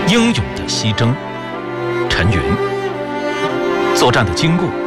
英勇的西征。陈云。作战的经过。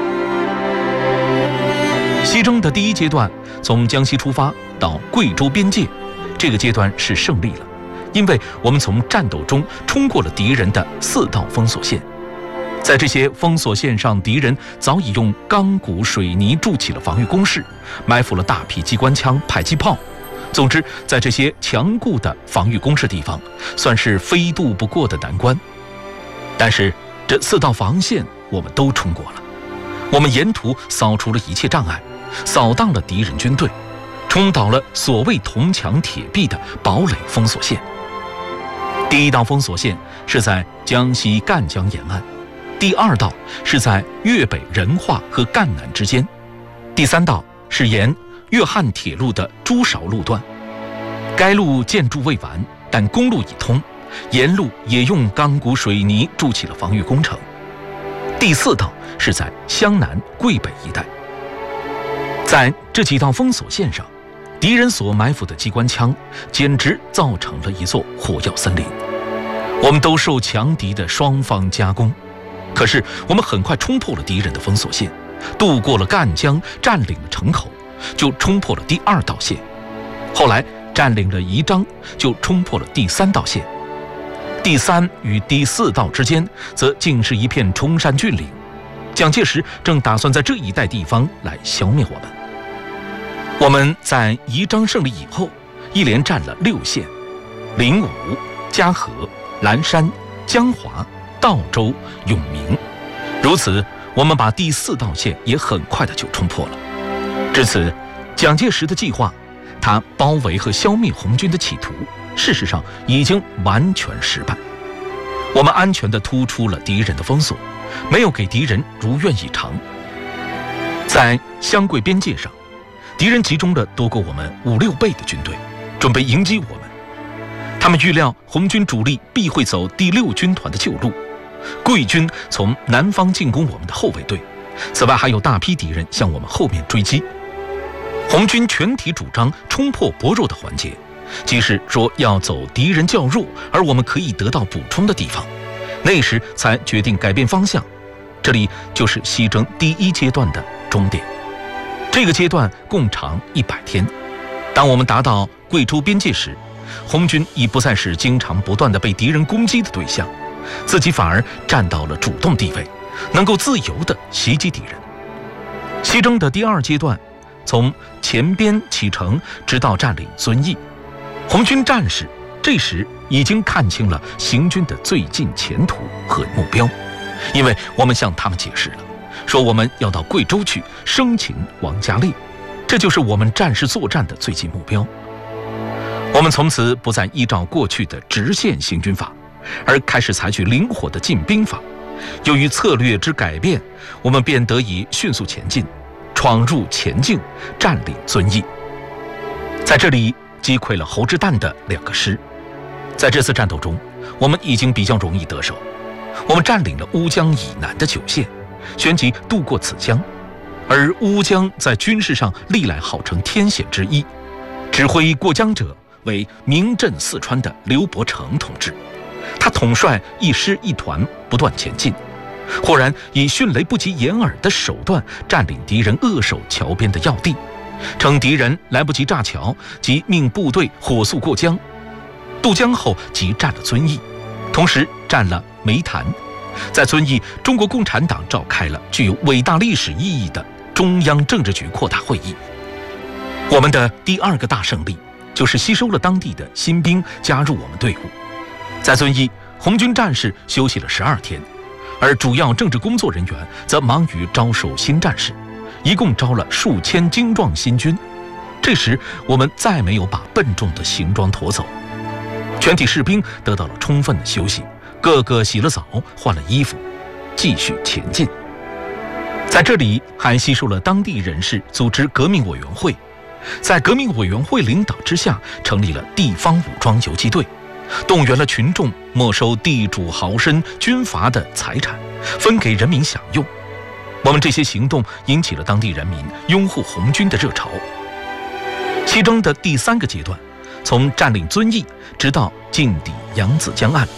西征的第一阶段从江西出发到贵州边界，这个阶段是胜利了，因为我们从战斗中冲过了敌人的4道封锁线。在这些封锁线上，敌人早已用钢骨水泥筑起了防御工事，埋伏了大批机关枪、迫击炮。总之，在这些强固的防御工事地方，算是非渡不过的难关。但是这4道防线我们都冲过了，我们沿途扫除了一切障碍，扫荡了敌人军队，冲倒了所谓铜墙铁壁的堡垒封锁线。第1道封锁线是在江西赣江沿岸，第2道是在粤北仁化和赣南之间，第3道是沿粤汉铁路的诸韶路段。该路建筑未完，但公路已通，沿路也用钢骨水泥筑起了防御工程。第4道是在湘南、桂北一带。在这几道封锁线上，敌人所埋伏的机关枪简直造成了一座火药森林。我们都受强敌的双方夹攻，可是我们很快冲破了敌人的封锁线，渡过了赣江，占领了城口，就冲破了第2道线。后来占领了宜章，就冲破了第3道线。第3与第4道之间则竟是一片崇山峻岭，蒋介石正打算在这一带地方来消灭我们。我们在宜章胜利以后，一连占了6县：灵武、嘉禾、蓝山、江华、道州、永明。如此，我们把第4道线也很快的就冲破了。至此，蒋介石的计划，他包围和消灭红军的企图，事实上已经完全失败。我们安全地突出了敌人的封锁，没有给敌人如愿以偿。在湘桂边界上，敌人集中了多过我们5、6倍的军队，准备迎击我们。他们预料红军主力必会走第6军团的旧路，桂军从南方进攻我们的后卫队，此外还有大批敌人向我们后面追击。红军全体主张冲破薄弱的环节，即是说要走敌人较弱而我们可以得到补充的地方，那时才决定改变方向。这里就是西征第1阶段的终点。这个阶段共长100天。当我们达到贵州边界时，红军已不再是经常不断地被敌人攻击的对象，自己反而站到了主动地位，能够自由地袭击敌人。西征的第2阶段从前边启程直到占领遵义，红军战士这时已经看清了行军的最近前途和目标，因为我们向他们解释了，说我们要到贵州去生擒王家烈，这就是我们战士作战的最近目标。我们从此不再依照过去的直线行军法，而开始采取灵活的进兵法。由于策略之改变，我们便得以迅速前进，闯入前境，占领遵义。在这里击溃了侯之旦的2个师。在这次战斗中，我们已经比较容易得手。我们占领了乌江以南的9县，旋即渡过此江。而乌江在军事上历来号称天险之一，指挥过江者为名震四川的刘伯承同志。他统帅一师一团不断前进，忽然以迅雷不及掩耳的手段占领敌人扼守桥边的要地，趁敌人来不及炸桥，即命部队火速过江。渡江后即占了遵义，同时占了梅潭。在遵义，中国共产党召开了具有伟大历史意义的中央政治局扩大会议。我们的第2个大胜利就是吸收了当地的新兵加入我们队伍。在遵义，红军战士休息了12天，而主要政治工作人员则忙于招收新战士，一共招了数千精壮新军。这时我们再没有把笨重的行装驮走，全体士兵得到了充分的休息，个个洗了澡，换了衣服，继续前进。在这里还吸收了当地人士组织革命委员会，在革命委员会领导之下，成立了地方武装游击队，动员了群众没收地主豪绅军阀的财产，分给人民享用。我们这些行动引起了当地人民拥护红军的热潮。西征的第3个阶段，从占领遵义直到进抵扬子江岸，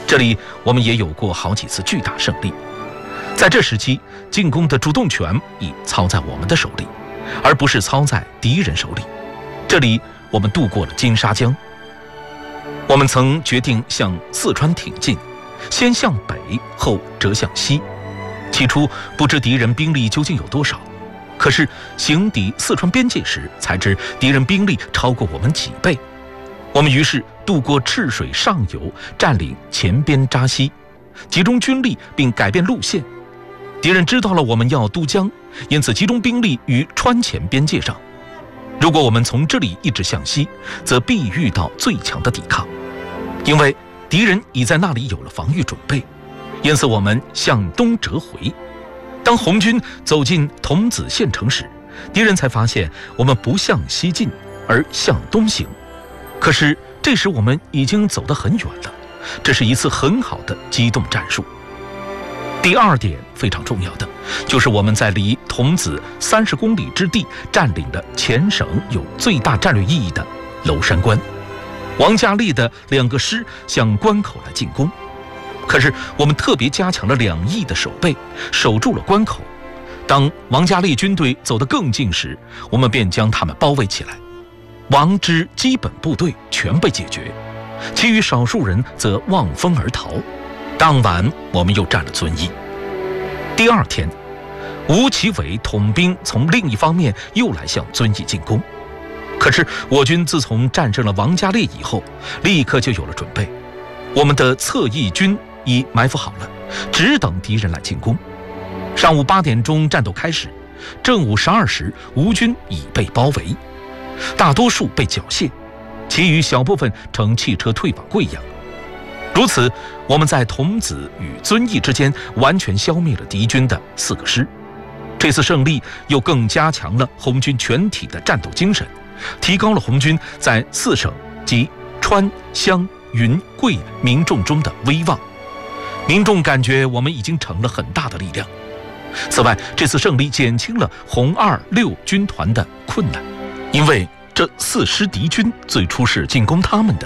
这里我们也有过好几次巨大胜利。在这时期，进攻的主动权已操在我们的手里，而不是操在敌人手里。这里我们渡过了金沙江。我们曾决定向四川挺进，先向北，后折向西。起初不知敌人兵力究竟有多少，可是行抵四川边界时，才知敌人兵力超过我们几倍。我们于是渡过赤水上游，占领前边扎西，集中军力并改变路线。敌人知道了我们要渡江，因此集中兵力于川黔边界上。如果我们从这里一直向西，则必遇到最强的抵抗，因为敌人已在那里有了防御准备。因此我们向东折回。当红军走进桐梓县城时，敌人才发现我们不向西进，而向东行。可是这时我们已经走得很远了，这是一次很好的机动战术。第二点非常重要的，就是我们在离桐梓30公里之地占领了前省有最大战略意义的娄山关。王家烈的2个师向关口来进攻，可是我们特别加强了2翼的守备，守住了关口。当王家烈军队走得更近时，我们便将他们包围起来。王之基本部队全被解决，其余少数人则望风而逃。当晚我们又占了遵义。第二天，吴奇伟统兵从另一方面又来向遵义进攻。可是我军自从战胜了王家烈以后，立刻就有了准备。我们的侧翼军已埋伏好了，只等敌人来进攻。上午8点钟战斗开始，正午12时，吴军已被包围，大多数被缴械，其余小部分乘汽车退往贵阳。如此，我们在桐梓与遵义之间完全消灭了敌军的4个师。这次胜利又更加强了红军全体的战斗精神，提高了红军在4省及川、湘、云、贵民众中的威望。民众感觉我们已经成了很大的力量。此外，这次胜利减轻了红2、6军团的困难，因为这4师敌军最初是进攻他们的，